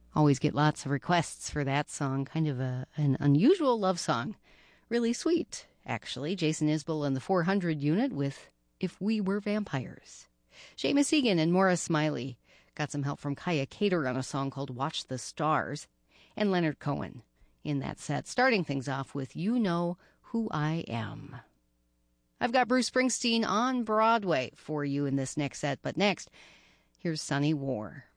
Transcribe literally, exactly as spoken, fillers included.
Always get lots of requests for that song. Kind of a, an unusual love song. Really sweet, actually. Jason Isbell and the four hundred Unit with If We Were Vampires. Seamus Egan and Maura Smiley got some help from Kaya Cater on a song called Watch the Stars. And Leonard Cohen in that set, starting things off with You Know Who I Am. I've got Bruce Springsteen on Broadway for you in this next set, but next, here's Sunny War.